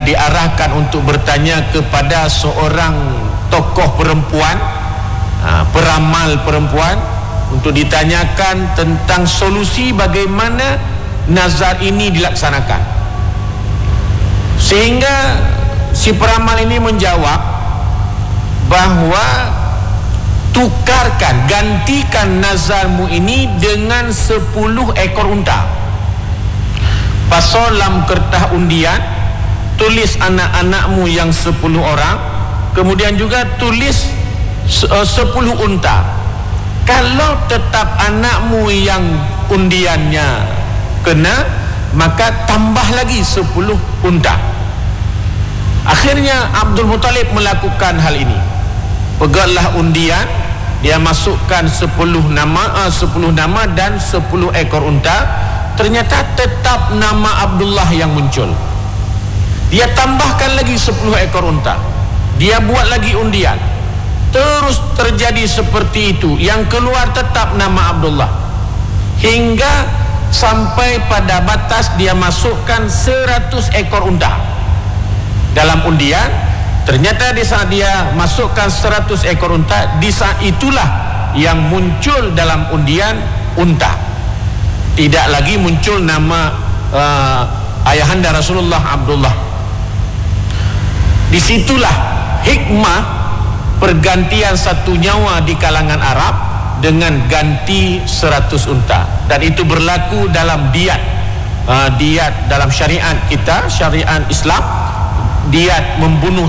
diarahkan untuk bertanya kepada seorang tokoh perempuan, peramal perempuan, untuk ditanyakan tentang solusi bagaimana nazar ini dilaksanakan. Sehingga si peramal ini menjawab bahawa gantikan nazarmu ini dengan 10 ekor unta. Pasal dalam kertas undian, tulis anak-anakmu yang 10 orang, kemudian juga tulis 10 unta. Kalau tetap anakmu yang undiannya kena, maka tambah lagi 10 unta. Akhirnya Abdul Muttalib melakukan hal ini. Peganglah undian, dia masukkan 10 nama dan 10 ekor unta. Ternyata tetap nama Abdullah yang muncul. Dia tambahkan lagi 10 ekor unta. Dia buat lagi undian. Terus terjadi seperti itu. Yang keluar tetap nama Abdullah. Hingga sampai pada batas dia masukkan 100 ekor unta dalam undian. Ternyata di saat dia masukkan 100 ekor unta, di saat itulah yang muncul dalam undian unta. Tidak lagi muncul nama ayahanda Rasulullah Abdullah. Disitulah hikmah pergantian satu nyawa di kalangan Arab dengan ganti 100 unta. Dan itu berlaku dalam diat dalam syariat kita, syariat Islam. Diat membunuh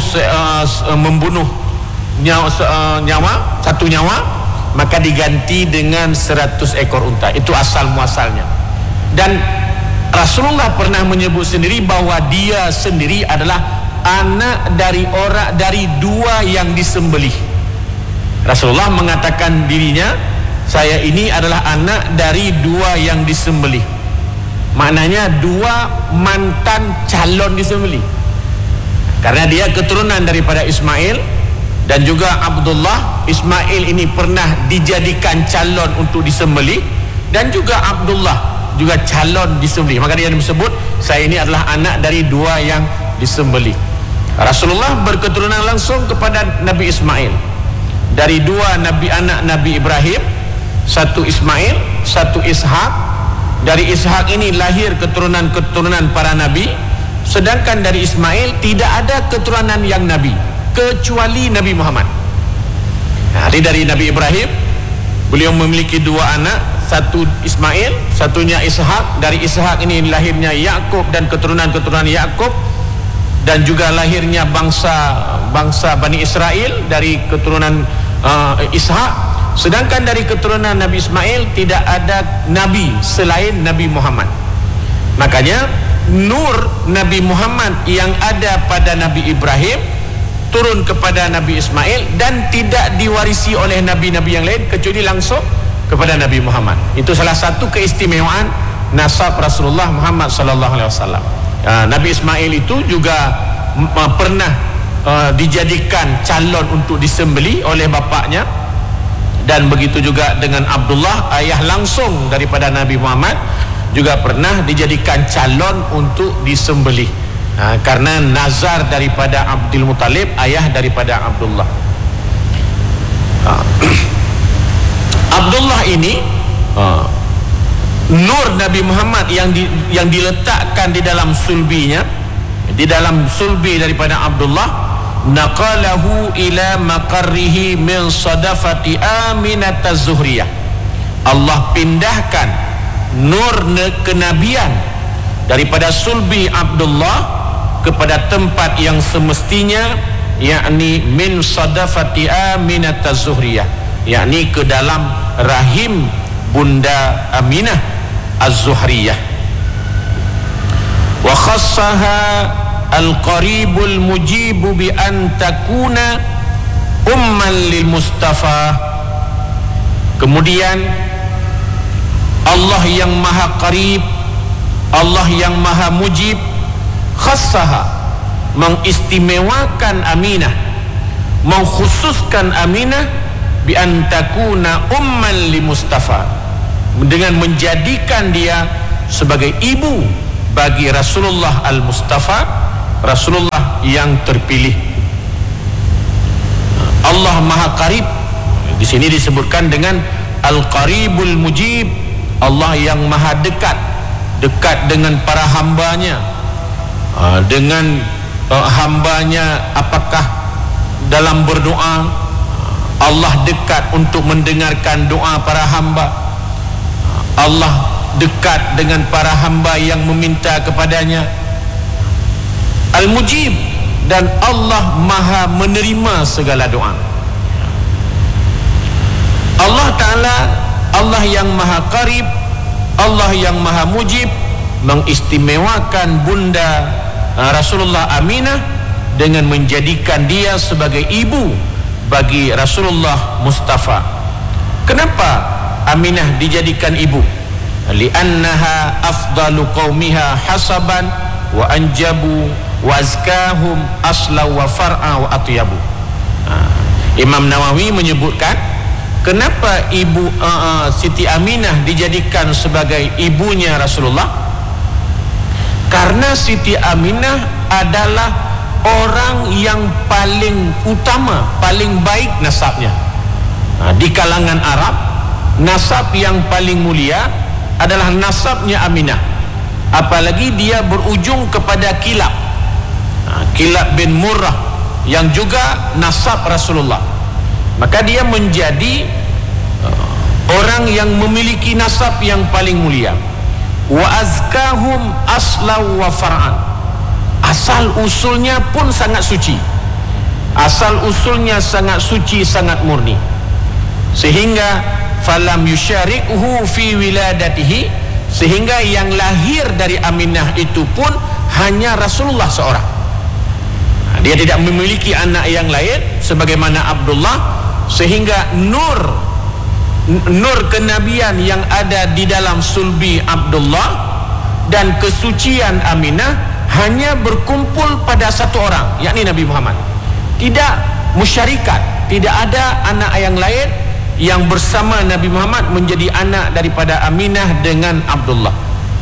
satu nyawa, maka diganti dengan 100 ekor unta. Itu asal muasalnya. Dan Rasulullah pernah menyebut sendiri bahawa dia sendiri adalah anak dari 2 yang disembelih. Rasulullah mengatakan dirinya, saya ini adalah anak dari 2 yang disembelih. Maknanya 2 mantan calon disembelih. Karena dia keturunan daripada Ismail dan juga Abdullah. Ismail ini pernah dijadikan calon untuk disembelih, dan juga Abdullah juga calon disembelih. Maka dia disebut, saya ini adalah anak dari 2 yang disembelih. Rasulullah berketurunan langsung kepada Nabi Ismail dari 2 anak Nabi Ibrahim, satu Ismail, satu Ishak. Dari Ishak ini lahir keturunan para nabi. Sedangkan dari Ismail tidak ada keturunan yang nabi kecuali Nabi Muhammad. Jadi dari Nabi Ibrahim, beliau memiliki 2 anak, satu Ismail, satunya Ishak. Dari Ishak ini lahirnya Yakub dan keturunan Yakub, dan juga lahirnya bangsa Bani Israel dari keturunan Ishak. Sedangkan dari keturunan Nabi Ismail tidak ada nabi selain Nabi Muhammad. Makanya nur Nabi Muhammad yang ada pada Nabi Ibrahim turun kepada Nabi Ismail dan tidak diwarisi oleh nabi-nabi yang lain kecuali langsung kepada Nabi Muhammad. Itu salah satu keistimewaan nasab Rasulullah Muhammad sallallahu alaihi wasallam. Nabi Ismail itu juga pernah dijadikan calon untuk disembelih oleh bapaknya, dan begitu juga dengan Abdullah, ayah langsung daripada Nabi Muhammad, juga pernah dijadikan calon untuk disembelih karena nazar daripada Abdul Muttalib, ayah daripada Abdullah. Abdullah ini nur Nabi Muhammad yang diletakkan di dalam sulbinya, di dalam sulbi daripada Abdullah, naqalahu ila maqarrihi min sadafati Aminah Az-Zuhriyah. Allah pindahkan nur kenabian daripada sulbi Abdullah kepada tempat yang semestinya, yakni min sadafati Aminah Az-Zuhriyah, yakni ke dalam rahim Bunda Aminah Az-Zuhriyah. Wa khassaha al-qaribul mujibu bi an takuna umman lil Mustafa. Kemudian Allah yang maha qarib, Allah yang maha mujib, khassaha, mengistimewakan Aminah, mengkhususkan Aminah bi an takuna umman li Mustafa, dengan menjadikan dia sebagai ibu bagi Rasulullah Al-Mustafa, Rasulullah yang terpilih. Allah Maha Qarib, di sini disebutkan dengan Al-Qaribul Mujib, Allah yang Maha dekat, dekat dengan para hambanya. Dengan hambanya apakah dalam berdoa, Allah dekat untuk mendengarkan doa para hamba. Allah dekat dengan para hamba yang meminta kepadanya. Al-Mujib, dan Allah Maha menerima segala doa. Allah Ta'ala, Allah yang Maha Qarib, Allah yang Maha Mujib, mengistimewakan bunda Rasulullah Aminah dengan menjadikan dia sebagai ibu bagi Rasulullah Mustafa. Kenapa Aminah dijadikan ibu? Li'annaha afdalu qaumiha hasaban wa anjabu wa azkahum asla wa far'a wa atyabu. Imam Nawawi menyebutkan kenapa ibu Siti Aminah dijadikan sebagai ibunya Rasulullah, karena Siti Aminah adalah orang yang paling utama, paling baik nasabnya. Di kalangan Arab, nasab yang paling mulia adalah nasabnya Aminah, apalagi dia berujung kepada Kilab, Kilab bin Murrah yang juga nasab Rasulullah. Maka dia menjadi orang yang memiliki nasab yang paling mulia. Wa azkahum asla wa far'an, asal usulnya pun sangat suci, asal usulnya sangat suci, sangat murni, sehingga falam yusyarikhu fi wiladatihi, sehingga yang lahir dari Aminah itu pun hanya Rasulullah seorang. Dia tidak memiliki anak yang lain sebagaimana Abdullah, sehingga nur kenabian yang ada di dalam sulbi Abdullah dan kesucian Aminah hanya berkumpul pada satu orang, yakni Nabi Muhammad. Tidak musyarikat, tidak ada anak yang lain yang bersama Nabi Muhammad menjadi anak daripada Aminah dengan Abdullah.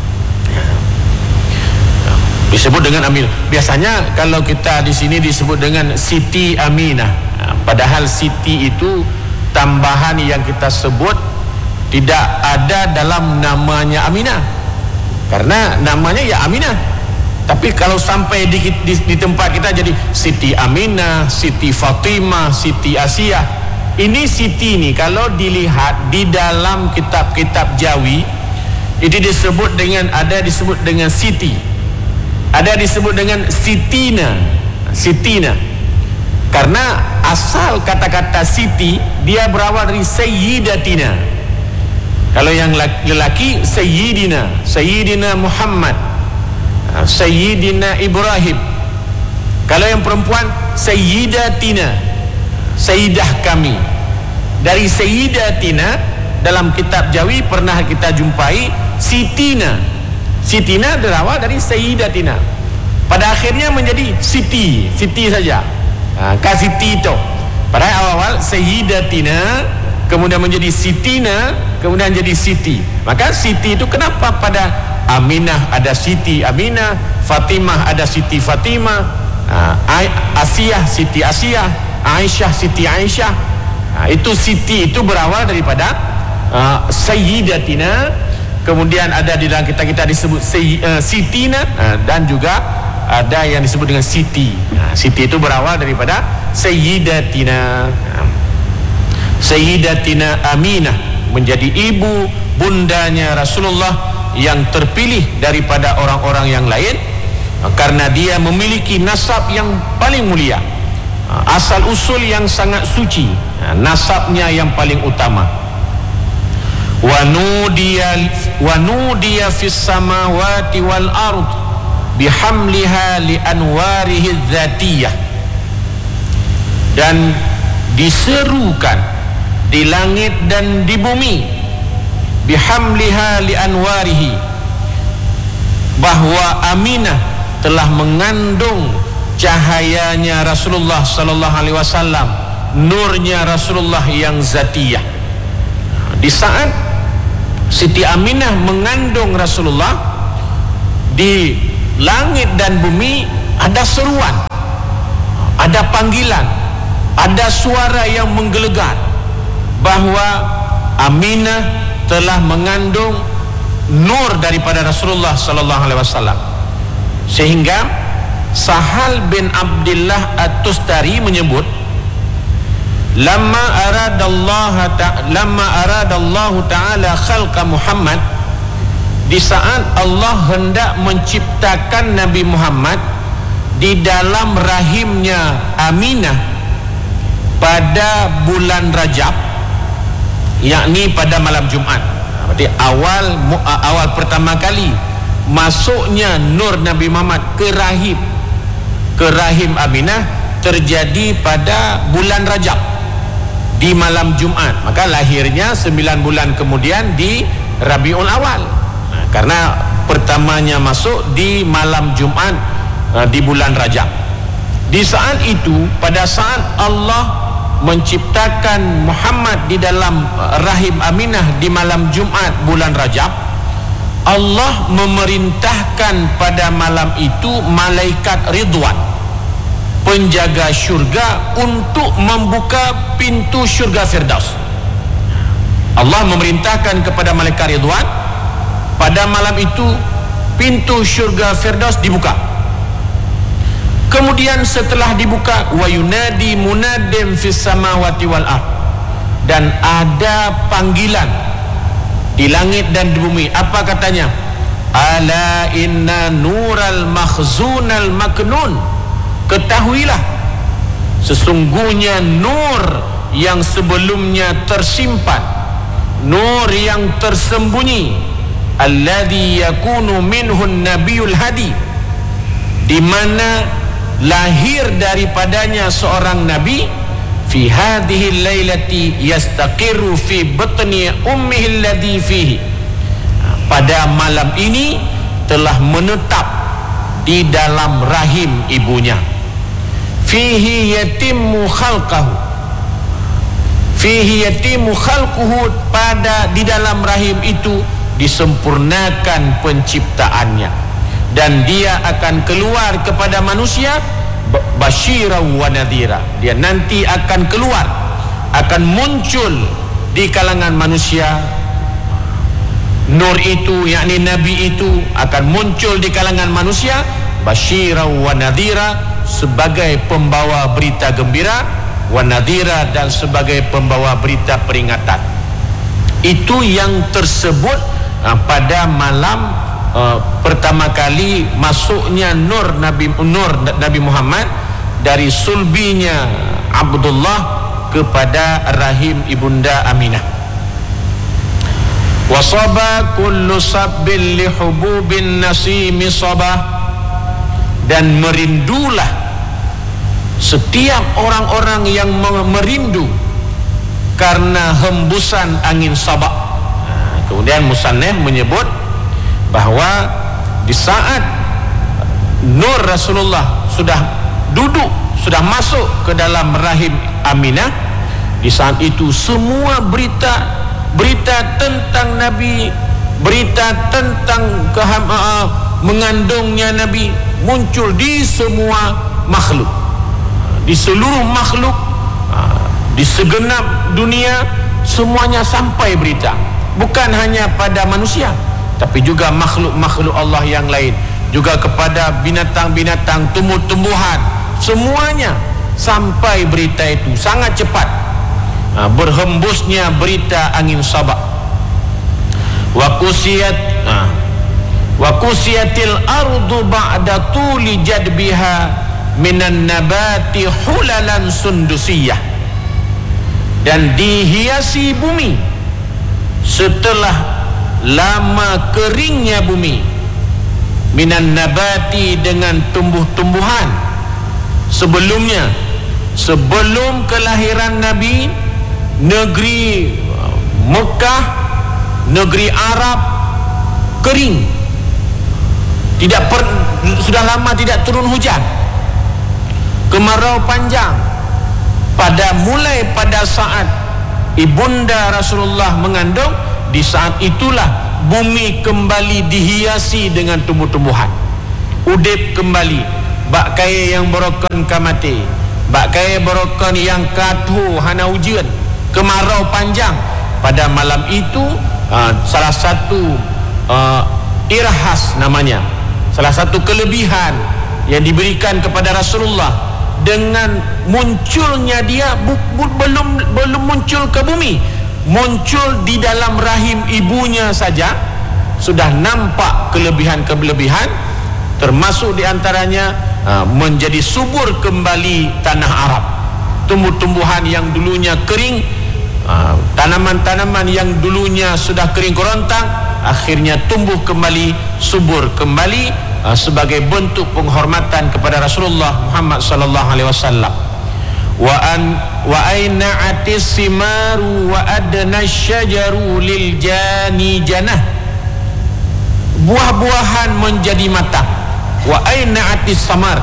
Disebut dengan Aminah. Biasanya kalau kita di sini disebut dengan Siti Aminah, padahal Siti itu tambahan yang kita sebut, tidak ada dalam namanya Aminah, karena namanya ya Aminah. Tapi kalau sampai di tempat kita jadi Siti Aminah, Siti Fatimah, Siti Asiyah. Ini Siti ini kalau dilihat di dalam kitab-kitab Jawi, itu disebut dengan, ada disebut dengan Siti, ada disebut dengan Sitina, Sitina. Karena asal kata-kata Siti dia berawal dari Sayyidatina. Kalau yang lelaki Sayyidina, Sayyidina Muhammad, Sayyidina Ibrahim. Kalau yang perempuan Sayyidatina, Sayyidah kami. Dari Sayyidatina dalam kitab Jawi pernah kita jumpai Sitina. Sitina berawal dari Sayyidatina, pada akhirnya menjadi Siti, Siti saja. Kasiti itu pada awal Sayyidatina, kemudian menjadi Sitina, kemudian jadi Siti. Maka Siti itu kenapa pada Aminah ada Siti Aminah, Fatimah ada Siti Fatimah, Asiyah Siti Asiyah, Aisyah Siti Aisyah. Itu Siti itu berawal daripada Sayyidatina, kemudian ada di dalam kita disebut Sitina, dan juga ada yang disebut dengan Siti. Siti itu berawal daripada Sayyidatina. Sayyidatina Aminah menjadi ibu bundanya Rasulullah yang terpilih daripada orang-orang yang lain, karena dia memiliki nasab yang paling mulia, asal usul yang sangat suci, nasabnya yang paling utama. Wa nudiya fis samawati wal ard bihamliha li anwarihi dzatiyah, dan diserukan di langit dan di bumi, bihamliha li anwarihi, bahwa Aminah telah mengandung cahayanya Rasulullah sallallahu alaihi wasallam, nurnya Rasulullah yang zatiyah. Di saat Siti Aminah mengandung Rasulullah, di langit dan bumi ada seruan, ada panggilan, ada suara yang menggelegar bahawa Aminah telah mengandung nur daripada Rasulullah sallallahu alaihi wasallam. Sehingga Sahal bin Abdullah At-Tustari menyebut, lamma aradallahu ta'ala khalqa Muhammad, di saat Allah hendak menciptakan Nabi Muhammad di dalam rahimnya Aminah pada bulan Rajab, yakni pada malam Jumaat. Berarti awal pertama kali masuknya nur Nabi Muhammad ke rahim Aminah terjadi pada bulan Rajab di malam Jumaat. Maka lahirnya 9 bulan kemudian di Rabiul Awal, karena pertamanya masuk di malam Jumaat di bulan Rajab. Di saat itu, pada saat Allah menciptakan Muhammad di dalam rahim Aminah di malam Jumaat bulan Rajab, Allah memerintahkan pada malam itu malaikat Ridwan, penjaga syurga, untuk membuka pintu syurga Firdaus. Allah memerintahkan kepada malaikat Ridwan, pada malam itu pintu syurga Firdaus dibuka. Kemudian setelah dibuka, wa yunadi munadim fis samawati wal ard, dan ada panggilan di langit dan di bumi. Apa katanya? Ala inna nural makhzunal maknun, ketahuilah sesungguhnya nur yang sebelumnya tersimpan, nur yang tersembunyi, alladhi yakunu minhun nabiyul hadi, di mana lahir daripadanya seorang nabi, fi hadhihi lailati yastaqiru fi batni ummihi alladhi fihi, pada malam ini telah menetap di dalam rahim ibunya. Fihi yatimmu khalqahu, fihi yatimmu khalquhu, pada di dalam rahim itu disempurnakan penciptaannya, dan dia akan keluar kepada manusia basyira wa nadhira. Dia nanti akan keluar, akan muncul di kalangan manusia. Nur itu, yakni nabi itu, akan muncul di kalangan manusia basyira wa nadhira, sebagai pembawa berita gembira, wa nadhira, dan sebagai pembawa berita peringatan. Itu yang tersebut pada malam pertama kali masuknya nur Nabi Muhammad dari sulbinya Abdullah kepada rahim ibunda Aminah. Wasaba kullu sabbin li hububin nasimi sabah, dan merindulah setiap orang-orang yang merindu karena hembusan angin sabah. Kemudian musannif menyebut bahawa di saat nur Rasulullah sudah duduk, sudah masuk ke dalam rahim Aminah, di saat itu semua berita tentang Nabi, berita tentang mengandungnya Nabi muncul di semua makhluk, di seluruh makhluk, di segenap dunia, semuanya sampai berita. Bukan hanya pada manusia, tapi juga makhluk-makhluk Allah yang lain, juga kepada binatang-binatang, tumbuh-tumbuhan, semuanya sampai berita itu sangat cepat. Berhembusnya berita angin sabah. Wa qusiyatil ardu ba'da tuli jadbiha minan nabati hulalan sundusiyah, dan dihiasi bumi setelah lama keringnya bumi, minan nabati, dengan tumbuh-tumbuhan. Sebelumnya, sebelum kelahiran Nabi, negeri Mekah, negeri Arab kering, sudah lama tidak turun hujan, kemarau panjang. Pada saat ibunda Rasulullah mengandung, di saat itulah bumi kembali dihiasi dengan tumbuh-tumbuhan, udip kembali, bak kaya yang berokon kamati, bak kaya berokon yang katu hana ujian, kemarau panjang. Pada malam itu salah satu irhas namanya, salah satu kelebihan yang diberikan kepada Rasulullah dengan munculnya dia belum muncul ke bumi, muncul di dalam rahim ibunya saja sudah nampak kelebihan-kelebihan, termasuk diantaranya menjadi subur kembali tanah Arab. Tumbuh-tumbuhan yang dulunya kering, tanaman-tanaman yang dulunya sudah kering kerontang, akhirnya tumbuh kembali, subur kembali, sebagai bentuk penghormatan kepada Rasulullah Muhammad sallallahu alaihi wasallam. Wa aina atis simaru wa adna syajaru lil jani janah, buah-buahan menjadi matang. Wa aina atis samar,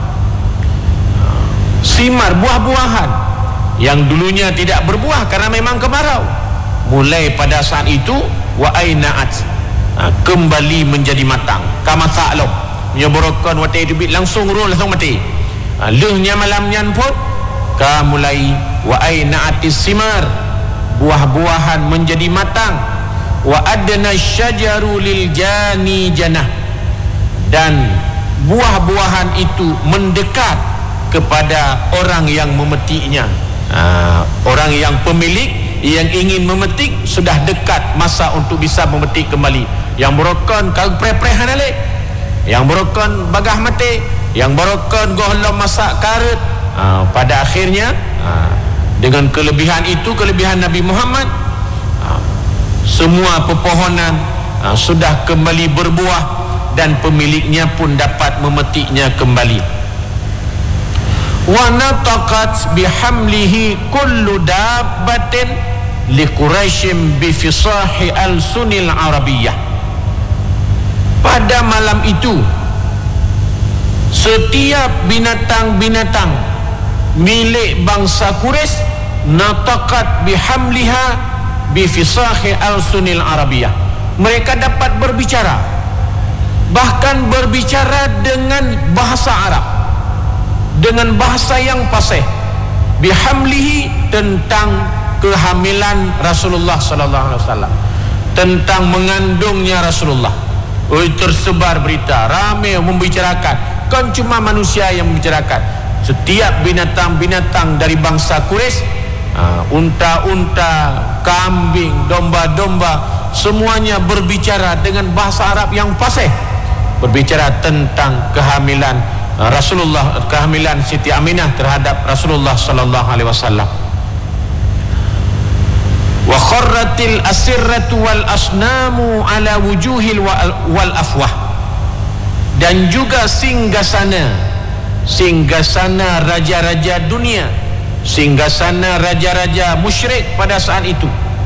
simar, buah-buahan yang dulunya tidak berbuah karena memang kemarau, mulai pada saat itu wa aina at, kembali menjadi matang. Kama sa'lam menyeborokan watai dubit langsung roh langsung mati. Lehnya malamnya pun ka mulai wa aina atis simar, buah-buahan menjadi matang. Wa adna syajaru lil jani janah, dan buah-buahan itu mendekat kepada orang yang memetiknya. Orang yang pemilik yang ingin memetik sudah dekat masa untuk bisa memetik kembali. Yang berokon kau pre-prehan alik, yang berokon bagah mati, yang berokon gohlom masak karut. Pada akhirnya dengan kelebihan itu, kelebihan Nabi Muhammad, semua pepohonan sudah kembali berbuah dan pemiliknya pun dapat memetiknya kembali. Wa nataqat bihamlihi kullu dabbatin li Quraisyin bi fisahi al-sunil arabiyyah. Pada malam itu setiap binatang-binatang milik bangsa Quraisy nataqat bihamliha bi fisahi al-sunil arabiyyah. Mereka dapat berbicara, bahkan berbicara dengan bahasa Arab, dengan bahasa yang fasih, bihamlihi, tentang kehamilan Rasulullah sallallahu alaihi wasallam, tentang mengandungnya Rasulullah. Tersebar berita, ramai membicarakan, kan cuma manusia yang membicarakan. Setiap binatang-binatang dari bangsa Quraisy, unta-unta, kambing, domba-domba, semuanya berbicara dengan bahasa Arab yang fasih, berbicara tentang kehamilan Rasulullah, kehamilan Siti Aminah terhadap Rasulullah sallallahu alaihi wasallam. Wa kharratil asirratu wal asnamu ala wujuhil wal afwah, dan juga singgasana raja-raja dunia, singgasana raja-raja musyrik pada saat itu.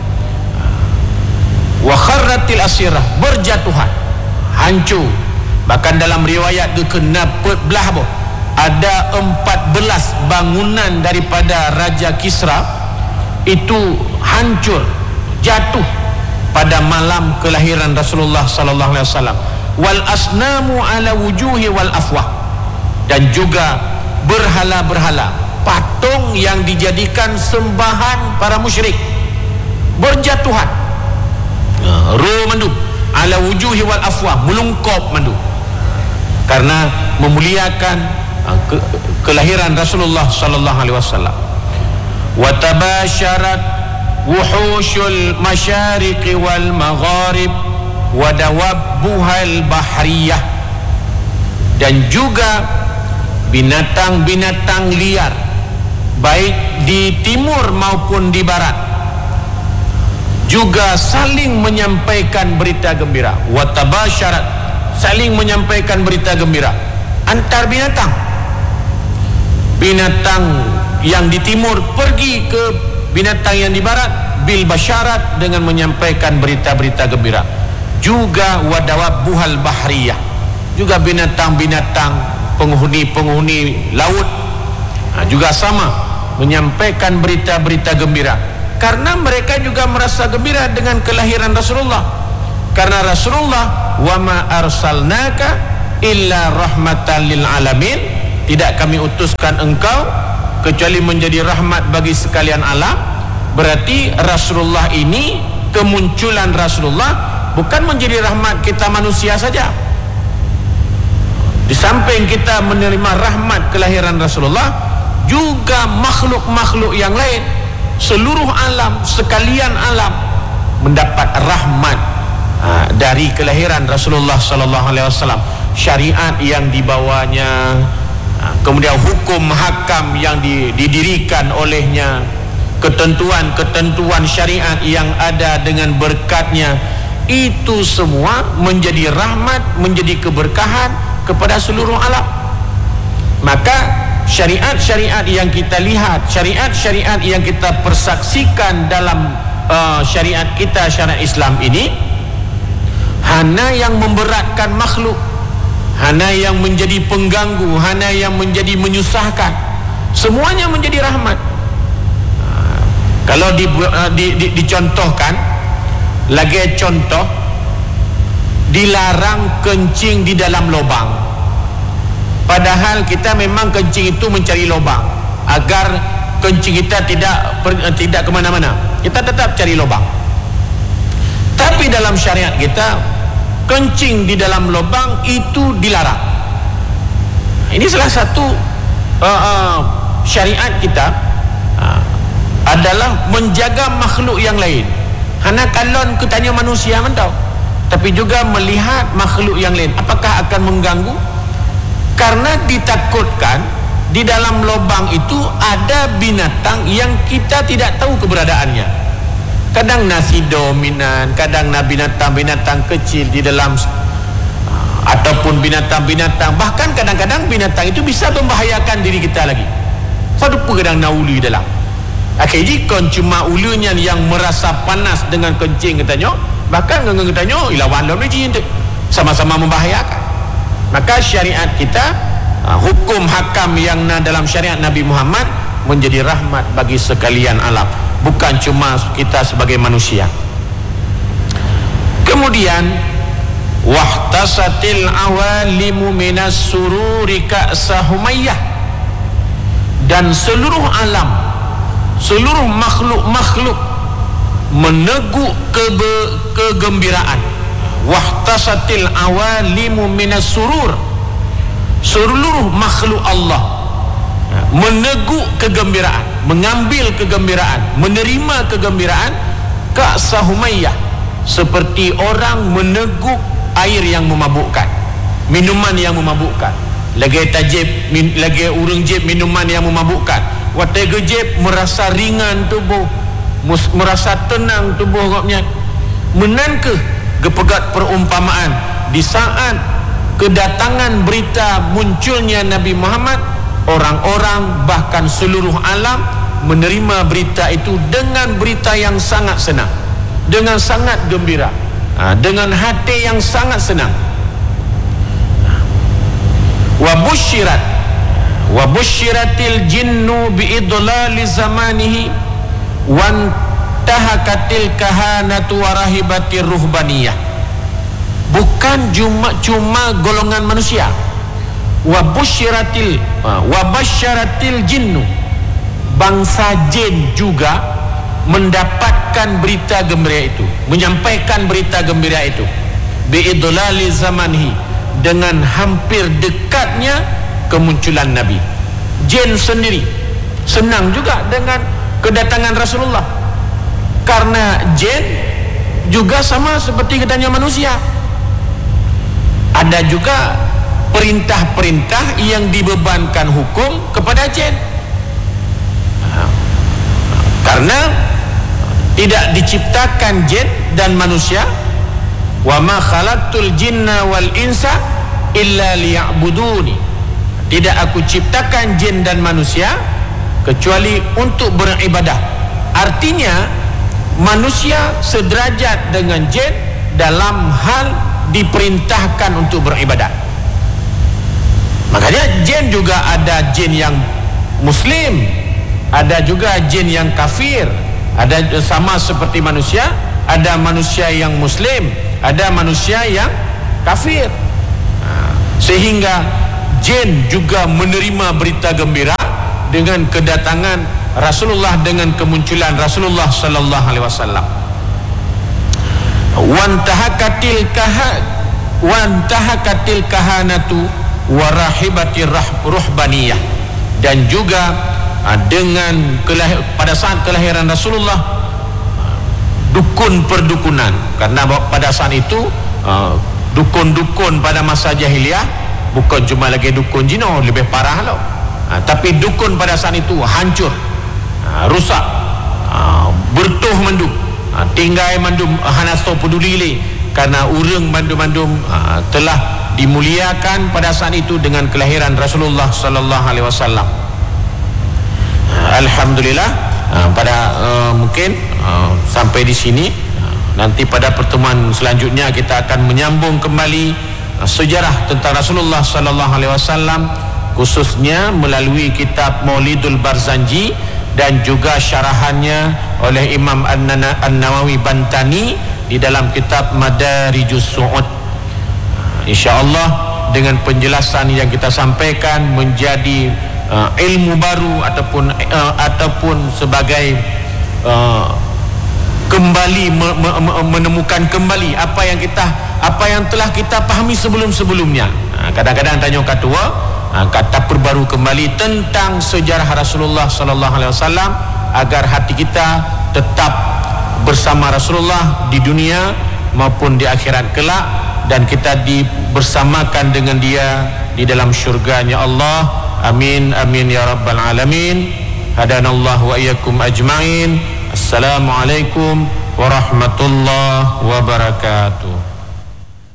Wa kharratil asirrah, berjatuhan, hancur. Bahkan dalam riwayat ke-14 ada 14 bangunan daripada Raja Kisra itu hancur, jatuh pada malam kelahiran Rasulullah sallallahu alaihi wasallam. Wal asnamu ala wujuhi wal afwah, dan juga berhala-berhala, patung yang dijadikan sembahan para musyrik berjatuhan. Ruh mandu ala wujuhi wal afwah, melungkop mandu, karena memuliakan kelahiran Rasulullah sallallahu alaihi wasallam. Wa tabasharat wuhushul masyariqi wal magharib wa dawabbuhal bahriyah, dan juga binatang-binatang liar baik di timur maupun di barat juga saling menyampaikan berita gembira. Wa tabasharat, saling menyampaikan berita gembira antar binatang. Binatang yang di timur pergi ke binatang yang di barat bil basyarat, dengan menyampaikan berita-berita gembira. Juga wadawab buhal bahriyah, juga binatang-binatang penghuni laut juga sama menyampaikan berita-berita gembira, karena mereka juga merasa gembira dengan kelahiran Rasulullah. Karena Rasulullah, wa ma arsalnaka illa rahmatan lil alamin, tidak kami utuskan engkau kecuali menjadi rahmat bagi sekalian alam. Berarti Rasulullah ini, kemunculan Rasulullah bukan menjadi rahmat kita manusia saja. Di samping kita menerima rahmat kelahiran Rasulullah, juga makhluk-makhluk yang lain, seluruh alam, sekalian alam mendapat rahmat dari kelahiran Rasulullah sallallahu alaihi wasallam. Syariat yang dibawanya, kemudian hukum hakam yang didirikan olehnya, ketentuan-ketentuan syariat yang ada dengan berkatnya, itu semua menjadi rahmat, menjadi keberkahan kepada seluruh alam. Maka syariat-syariat yang kita lihat, syariat-syariat yang kita persaksikan dalam syariat kita, syariat Islam ini, hana yang memberatkan makhluk, hana yang menjadi pengganggu, hana yang menjadi menyusahkan, semuanya menjadi rahmat. Kalau dicontohkan, lagi contoh, dilarang kencing di dalam lubang, padahal kita memang kencing itu mencari lubang agar kencing kita tidak kemana-mana, kita tetap cari lubang. Tapi dalam syariat kita, kencing di dalam lubang itu dilarang. Ini salah satu syariat kita adalah menjaga makhluk yang lain. Hana kalon kutanya manusia mentau, tapi juga melihat makhluk yang lain apakah akan mengganggu, karena ditakutkan di dalam lubang itu ada binatang yang kita tidak tahu keberadaannya. Kadang nasi dominan, kadang binatang-binatang kecil di dalam, ataupun binatang-binatang, bahkan kadang-kadang binatang itu bisa membahayakan diri kita lagi. Satu kadang nauli dalam. Akhirnya jika cuma ulunya yang merasa panas dengan kencing katanya, bahkan ngeng katanya ilawan lawan ni sama-sama membahayakan. Maka syariat kita, hukum hakam yang dalam syariat Nabi Muhammad menjadi rahmat bagi sekalian alam, bukan cuma kita sebagai manusia. Kemudian wahtasatil awalimu minas sururi ka'sa Humayyah, dan seluruh alam, seluruh makhluk-makhluk meneguk kegembiraan. Wahtasatil awalimu minas surur, seluruh makhluk Allah meneguk kegembiraan, mengambil kegembiraan, menerima kegembiraan ka'sa Humayyah, seperti orang meneguk air yang memabukkan, minuman yang memabukkan. Lagi tajib, lagi urung jib minuman yang memabukkan, watega jib merasa ringan tubuh, merasa tenang tubuh ngopnya. Menanke gepegat perumpamaan di saat kedatangan berita munculnya Nabi Muhammad, orang-orang bahkan seluruh alam menerima berita itu dengan berita yang sangat senang, dengan sangat gembira, dengan hati yang sangat senang. Wa busyiratil jinnu biidlali zamanihi wantahakatil kahanatu warahibatir ruhbaniyah. Bukan cuma golongan manusia. Wa basyaratil jinnu, bangsa jin juga mendapatkan berita gembira itu, menyampaikan berita gembira itu biidlali zamanihi, dengan hampir dekatnya kemunculan Nabi. Jin sendiri senang juga dengan kedatangan Rasulullah, karena jin juga sama seperti katanya manusia, ada juga perintah-perintah yang dibebankan hukum kepada jin, karena tidak diciptakan jin dan manusia. Wa ma khalaqtul jinna wal insa illa liya'buduni, tidak aku ciptakan jin dan manusia kecuali untuk beribadah. Artinya manusia sederajat dengan jin dalam hal diperintahkan untuk beribadah. Makanya jin juga ada jin yang muslim, ada juga jin yang kafir, ada sama seperti manusia, ada manusia yang muslim, ada manusia yang kafir. sehingga jin juga menerima berita gembira dengan kedatangan Rasulullah, dengan kemunculan Rasulullah sallallahu alaihi wasallam. Wantahakatil kahanatu warahibatir ruhbaniyah, dan juga dengan pada saat kelahiran Rasulullah, dukun perdukunan, karena pada saat itu dukun-dukun pada masa jahiliyah bukan cuma lagi dukun jino, lebih parah loh. Tapi dukun pada saat itu hancur, rusak, bertuh mandum, tinggai mandum hanasto peduli le, karena urang mandum-mandum telah dimuliakan pada saat itu dengan kelahiran Rasulullah sallallahu alaihi wasallam. Alhamdulillah, pada mungkin sampai di sini. Nanti pada pertemuan selanjutnya kita akan menyambung kembali sejarah tentang Rasulullah sallallahu alaihi wasallam, khususnya melalui kitab Maulidul Barzanji dan juga syarahannya oleh Imam An-Nawawi Bantani di dalam kitab Madarijus Su'ud. InsyaAllah dengan penjelasan yang kita sampaikan menjadi ilmu baru ataupun sebagai kembali menemukan kembali apa yang telah kita pahami sebelum-sebelumnya. Kadang-kadang tanya katua, kata perbaru kembali tentang sejarah Rasulullah sallallahu alaihi wasallam agar hati kita tetap bersama Rasulullah di dunia maupun di akhirat kelak, dan kita bersamakan dengan dia di dalam syurganya Allah. Amin amin ya rabbal alamin. Hadanallahu wa iyyakum ajmain. Assalamualaikum warahmatullahi wabarakatuh.